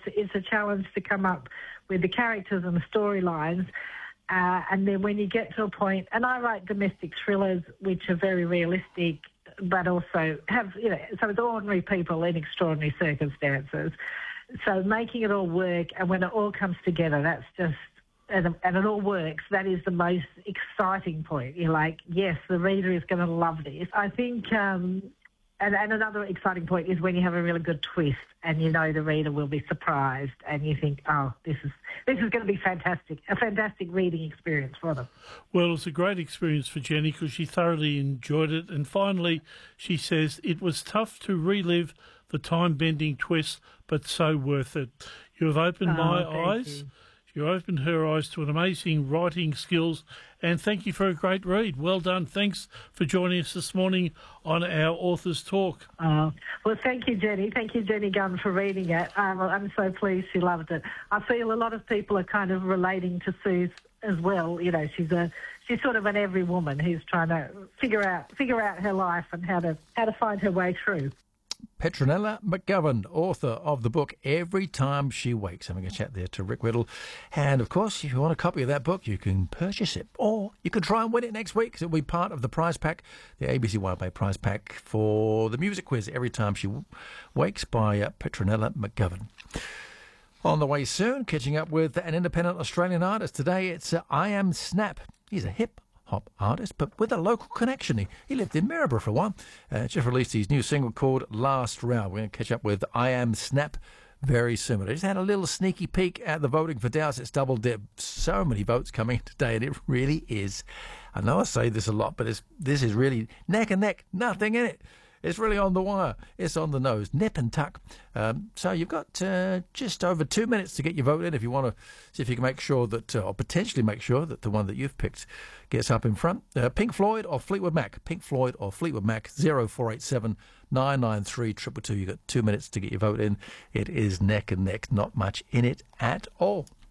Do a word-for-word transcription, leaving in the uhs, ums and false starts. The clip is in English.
it's a challenge to come up with the characters and the storylines. Uh, and then when you get to a point, and I write domestic thrillers which are very realistic, but also have, you know, so it's ordinary people in extraordinary circumstances. So making it all work, and when it all comes together, that's just, and, and it all works, that is the most exciting point. You're like, yes, the reader is going to love this. I think, um, and, and another exciting point is when you have a really good twist and you know the reader will be surprised and you think, oh, this is this is going to be fantastic, a fantastic reading experience for them. Well, it's a great experience for Jenny because she thoroughly enjoyed it. And finally, she says, it was tough to relive the time-bending twist, but so worth it. You have opened Oh, my thank eyes. you. You opened her eyes to an amazing writing skills, and thank you for a great read. Well done. Thanks for joining us this morning on our Authors Talk. Oh, well, thank you, Jenny. Thank you, Jenny Gunn, for reading it. Um, I'm so pleased she loved it. I feel a lot of people are kind of relating to Sue as well. You know, she's a she's sort of an every woman who's trying to figure out figure out her life and how to how to find her way through. Petronella McGovern, author of the book Every Time She Wakes. Having a chat there to Rick Riddle. And, of course, if you want a copy of that book, you can purchase it. Or you can try and win it next week, because it'll be part of the prize pack, the A B C Wild Bay prize pack for the music quiz Every Time She Wakes by uh, Petronella McGovern. On the way soon, catching up with an independent Australian artist. Today it's uh, I Am Snap. He's a hip hop artist, but with a local connection. He, he lived in Maryborough for a while. Uh, just released his new single called Last Round. We're going to catch up with I Am Snap very soon. But I just had a little sneaky peek at the voting for Dowsett's Double Dip. So many votes coming in today, and it really is. I know I say this a lot, but it's, this is really neck and neck, nothing in it. It's really on the wire. It's on the nose, nip and tuck. Um, so you've got uh, just over two minutes to get your vote in if you want to see if you can make sure that, uh, or potentially make sure that the one that you've picked gets up in front. Uh, Pink Floyd or Fleetwood Mac? Pink Floyd or Fleetwood Mac? zero four eight seven nine nine three two two two. You've got two minutes to get your vote in. It is neck and neck, not much in it at all.